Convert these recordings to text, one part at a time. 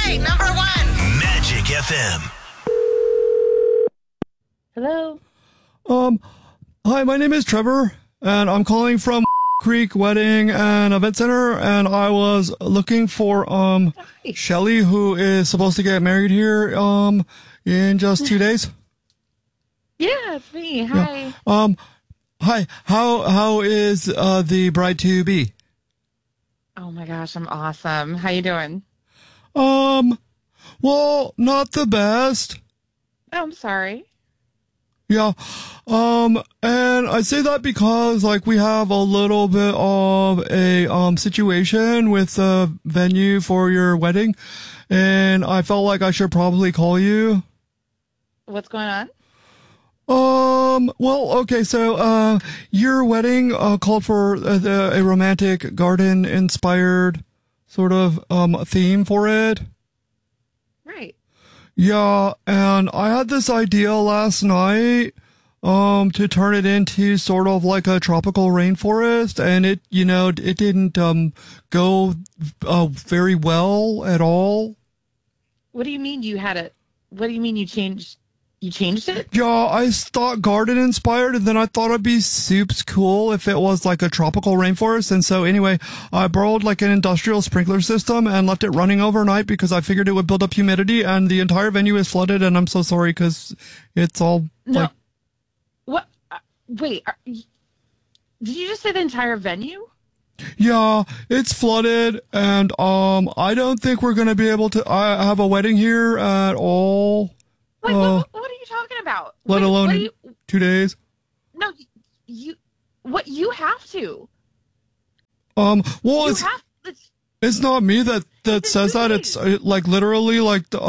state number one. Magic FM. Hello. Hi, my name is Trevor, and I'm calling from Creek Wedding and Event Center, and I was looking for Shelly, who is supposed to get married here in just 2 days. Yeah, it's me. Hi. Yeah. Hi. How is the bride to be? Oh my gosh, I'm awesome. How you doing? Well, not the best. Oh, I'm sorry. Yeah. And I say that because like we have a little bit of a situation with the venue for your wedding, and I felt like I should probably call you. What's going on? Well, okay, so your wedding called for a romantic garden inspired sort of theme for it. Right. Yeah, and I had this idea last night to turn it into sort of like a tropical rainforest, and it didn't go very well at all. What do you mean what do you mean you changed it? Yeah, I thought garden inspired, and then I thought it'd be soups cool if it was like a tropical rainforest. And so anyway, I borrowed like an industrial sprinkler system and left it running overnight because I figured it would build up humidity, and the entire venue is flooded, and I'm so sorry because it's all like... What? Wait, did you just say the entire venue? Yeah, it's flooded, and I don't think we're going to be able to have a wedding here at all. Wait, what are you talking about? Let alone 2 days. No, you have to. Well, it's not me that says that. It's like literally like the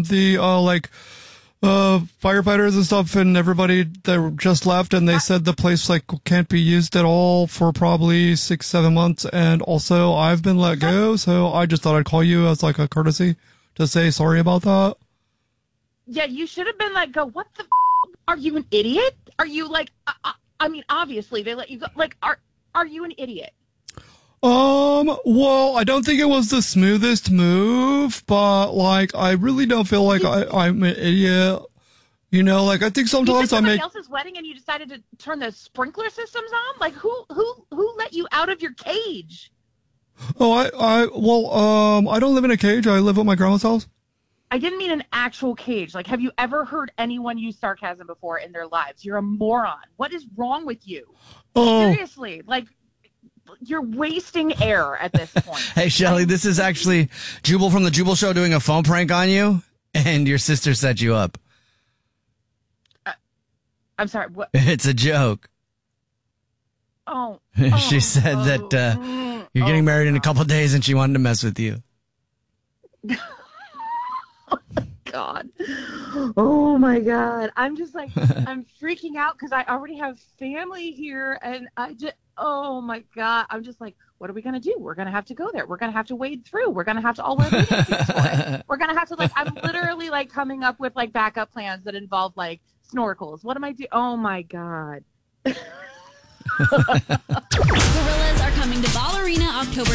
firefighters and stuff and everybody that just left, and they said the place like can't be used at all for probably 6-7 months, and also I've been let go, so I just thought I'd call you as like a courtesy to say sorry about that. Yeah, you should have been let go. What the are you an idiot? Are you like I mean, obviously they let you go. Like are you an idiot? Well, I don't think it was the smoothest move, but like I really don't feel like I'm an idiot. You know, like I think sometimes I make somebody else's wedding and you decided to turn the sprinkler systems on? Like who let you out of your cage? Oh, I don't live in a cage. I live at my grandma's house. I didn't mean an actual cage. Like, have you ever heard anyone use sarcasm before in their lives? You're a moron. What is wrong with you? Seriously, like, you're wasting air at this point. Hey, Shelly, this is actually Jubal from the Jubal Show doing a phone prank on you, and your sister set you up. I'm sorry, what? It's a joke. She said that you're getting married in a couple of days, and she wanted to mess with you. God. Oh my God. I'm just like, I'm freaking out because I already have family here, and oh my God. I'm just like, what are we going to do? We're going to have to go there. We're going to have to wade through. We're going to have to all wear bathing suits. We're going to have to I'm literally like coming up with like backup plans that involve like snorkels. What am I doing? Oh my God. Gorillas are coming to Ballerina October